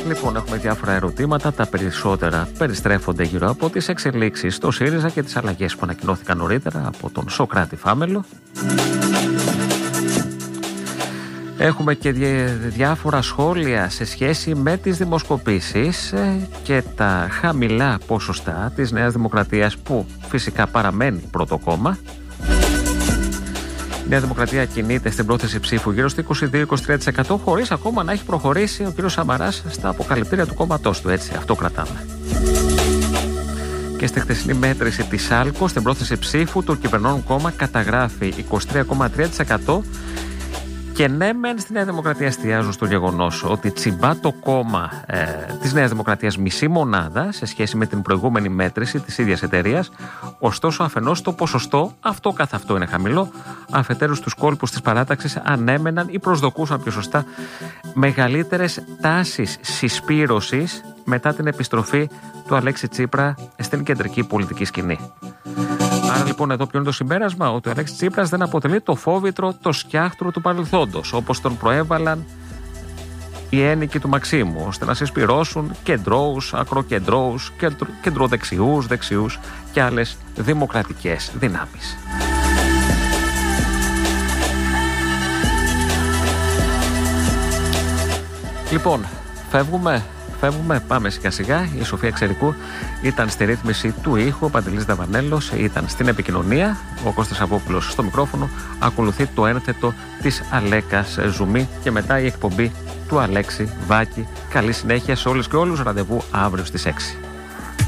Λοιπόν, έχουμε διάφορα ερωτήματα. Τα περισσότερα περιστρέφονται γύρω από τις εξελίξεις στο ΣΥΡΙΖΑ και τις αλλαγές που ανακοινώθηκαν νωρίτερα από τον Σωκράτη Φάμελο. Έχουμε και διάφορα σχόλια σε σχέση με τις δημοσκοπήσεις και τα χαμηλά ποσοστά της Νέας Δημοκρατίας, που φυσικά παραμένει πρώτο κόμμα. Η Νέα Δημοκρατία κινείται στην πρόθεση ψήφου γύρω στο 22-23%, χωρίς ακόμα να έχει προχωρήσει ο κ. Σαμαράς στα αποκαλυπτήρια του κόμματός του. Έτσι, αυτό κρατάμε. Και στη χθεσινή μέτρηση της ΣΑΛΚΟ, στην πρόθεση ψήφου, το κυβερνών κόμμα καταγράφει 23,3%. Και ναι, μεν στη Νέα Δημοκρατία εστιάζουν στο γεγονός ότι τσιμπά το κόμμα της Νέας Δημοκρατίας μισή μονάδα σε σχέση με την προηγούμενη μέτρηση της ίδιας εταιρείας. Ωστόσο, αφενός το ποσοστό αυτό καθ' αυτό είναι χαμηλό. Αφετέρου, στους κόλπους της παράταξης ανέμεναν ή προσδοκούσαν πιο σωστά μεγαλύτερες τάσεις συσπήρωσης μετά την επιστροφή του Αλέξη Τσίπρα στην κεντρική πολιτική σκηνή. Άρα λοιπόν εδώ ποιο είναι το συμπέρασμα? Ότι ο Αλέξης Τσίπρας δεν αποτελεί το φόβητρο, το σκιάχτρο του παρελθόντος, όπως τον προέβαλαν οι ένικοι του Μαξίμου, ώστε να συσπυρώσουν κεντρώους, ακροκεντρώους, κεντροδεξιούς, δεξιούς και άλλες δημοκρατικές δυνάμεις. Λοιπόν, φεύγουμε, πάμε σιγά σιγά. Η Σοφία Εξερικού ήταν στη ρύθμιση του ήχου, ο Παντελής Δαβανέλος ήταν στην επικοινωνία, ο Κώστας Αβόπουλος στο μικρόφωνο. Ακολουθεί το ένθετο της Αλέκας Ζουμί και μετά η εκπομπή του Αλέξη Βάκη. Καλή συνέχεια σε όλες και όλους, ραντεβού αύριο στις 6.